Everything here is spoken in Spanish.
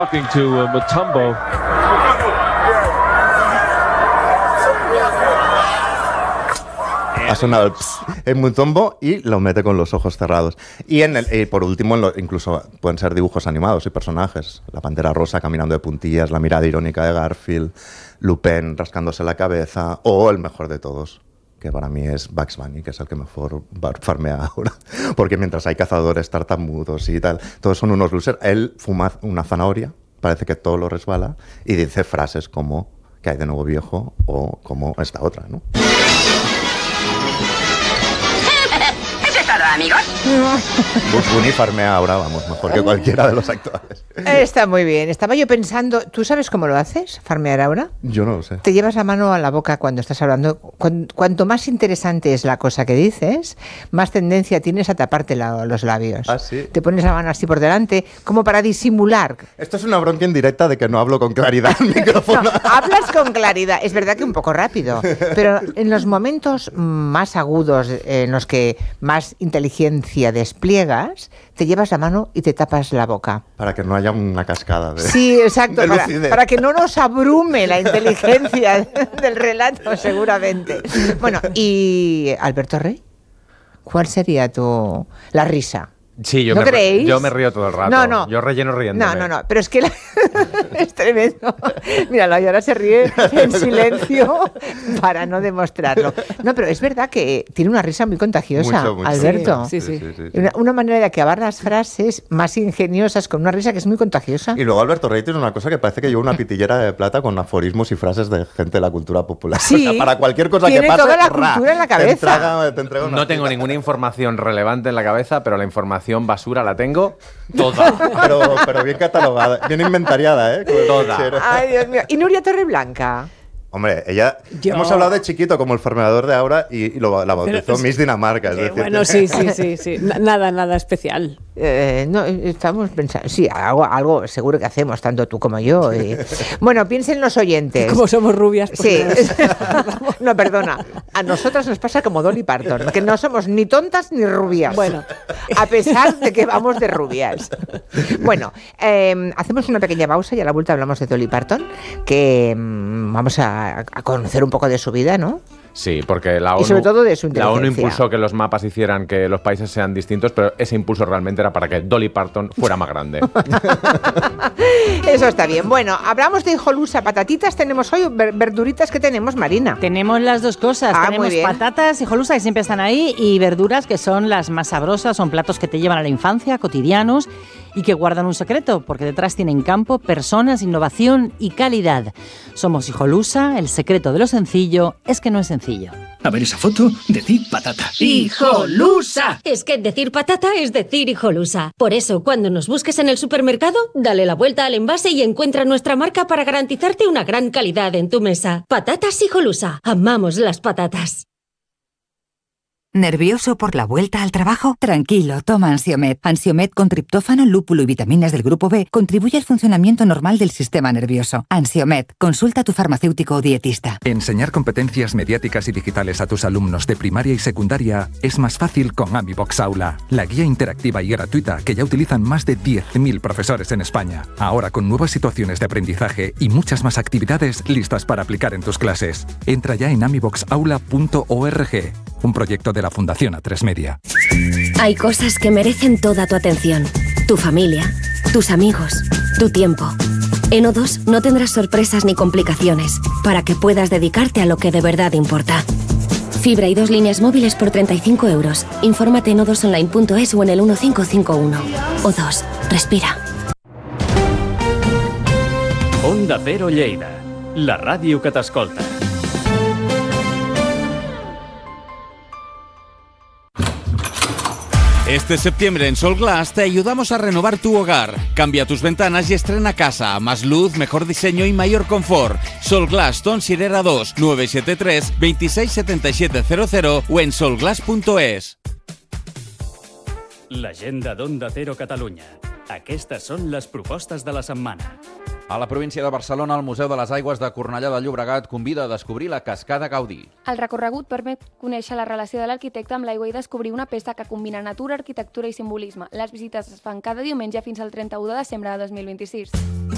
Talking to Mutombo. Ha sonado el ps en Mutombo y lo mete con los ojos cerrados. Y por último, incluso pueden ser dibujos animados y personajes. La Pantera Rosa caminando de puntillas, la mirada irónica de Garfield, Lupin rascándose la cabeza, o el mejor de todos, que para mí es Bugs Bunny, que es el que mejor farmea ahora. Porque mientras hay cazadores tartamudos y tal, todos son unos losers. Él fuma una zanahoria, parece que todo lo resbala, y dice frases como "¿qué hay de nuevo, viejo?" o como esta otra, ¿no? Amigos. Bugs Bunny farmea ahora, vamos, mejor que cualquiera de los actuales. Está muy bien. Estaba yo pensando, ¿tú sabes cómo lo haces, farmear ahora? Yo no lo sé. Te llevas la mano a la boca cuando estás hablando. Cuanto más interesante es la cosa que dices, más tendencia tienes a taparte los labios. ¿Ah, sí? Te pones la mano así por delante, como para disimular. Esto es una bronca indirecta de que no hablo con claridad al micrófono. No, hablas con claridad. Es verdad que un poco rápido, pero en los momentos más agudos, en los que más inteligencia despliegas, te llevas la mano y te tapas la boca. Para que no haya una cascada de... Sí, exacto, de para que no nos abrume la inteligencia del relato, seguramente. Bueno, y Alberto Rey, ¿cuál sería la risa? Sí, ¿No creéis? Yo me río todo el rato. No. Yo relleno riéndome. No, pero es que es tremendo. Míralo, y ahora se ríe en silencio para no demostrarlo. No, pero es verdad que tiene una risa muy contagiosa, mucho. Alberto. Sí. Una manera de acabar las frases más ingeniosas con una risa que es muy contagiosa. Y luego Alberto Rey tiene una cosa que parece que lleva una pitillera de plata con aforismos y frases de gente de la cultura popular. Sí, o sea, para cualquier cosa que tiene pase, toda la cultura en la cabeza. Te entrega una No tengo cita. ninguna información relevante en la cabeza, pero la información basura la tengo toda. Pero bien catalogada, bien inventariada, ¿eh? Toda. Ay, Dios mío. ¿Y Nuria Torreblanca? Hombre, ella... Hemos hablado de chiquito como el farmeador de Aura y la bautizó Miss Dinamarca. Es decir, Bueno, sí. Nada especial. No, estamos pensando... Sí, algo seguro que hacemos, tanto tú como yo. Bueno, piensen los oyentes. Como somos rubias. Sí. No, perdona. A nosotras nos pasa como Dolly Parton, que no somos ni tontas ni rubias. Bueno. A pesar de que vamos de rubias. Bueno, hacemos una pequeña pausa y a la vuelta hablamos de Dolly Parton, que vamos a conocer un poco de su vida, ¿no? Sí, porque la ONU, y sobre todo de su la ONU inteligencia. impulsó que los mapas hicieran que los países sean distintos, pero ese impulso realmente era para que Dolly Parton fuera más grande. Eso está bien. Bueno, hablamos de hijolusa, patatitas tenemos hoy, verduritas que tenemos, Marina. Tenemos las dos cosas, Muy tenemos bien. patatas, hijolusa, que siempre están ahí, y verduras, que son las más sabrosas, son platos que te llevan a la infancia, cotidianos, y que guardan un secreto, porque detrás tienen campo, personas, innovación y calidad. Somos hijolusa, el secreto de lo sencillo es que no es sencillo. A ver esa foto, decid patata. ¡Hijolusa! Es que decir patata es decir hijolusa. Por eso, cuando nos busques en el supermercado, dale la vuelta al envase y encuentra nuestra marca para garantizarte una gran calidad en tu mesa. Patatas hijolusa. Amamos las patatas. ¿Nervioso por la vuelta al trabajo? Tranquilo, toma Ansiomed. Ansiomed con triptófano, lúpulo y vitaminas del grupo B contribuye al funcionamiento normal del sistema nervioso. Ansiomed, consulta a tu farmacéutico o dietista. Enseñar competencias mediáticas y digitales a tus alumnos de primaria y secundaria es más fácil con AmiBox Aula, la guía interactiva y gratuita que ya utilizan más de 10.000 profesores en España. Ahora con nuevas situaciones de aprendizaje y muchas más actividades listas para aplicar en tus clases. Entra ya en amiboxaula.org, un proyecto de la Fundación A3 Media. Hay cosas que merecen toda tu atención. Tu familia, tus amigos, tu tiempo. En O2 no tendrás sorpresas ni complicaciones para que puedas dedicarte a lo que de verdad importa. Fibra y 2 líneas móviles por 35 euros. Infórmate en o2online.es o en el 1551. O2. Respira. Onda Cero Lleida, la ràdio que t'escolta. Este septiembre en Sol Glass te ayudamos a renovar tu hogar. Cambia tus ventanas y estrena casa. Más luz, mejor diseño y mayor confort. Sol Glass, Ton Sirera 2, 973 26 7700 o en solglass.es. L'agenda d'Onda Cero Catalunya. Aquestes són les propostes de la setmana. A la província de Barcelona, el Museu de les Aigües de Cornellà de Llobregat convida a descobrir la Cascada Gaudí. El recorregut permet conèixer la relació de l'arquitecte amb l'aigua i descobrir una peça que combina natura, arquitectura i simbolisme. Les visites es fan cada diumenge fins al 31 de desembre de 2026.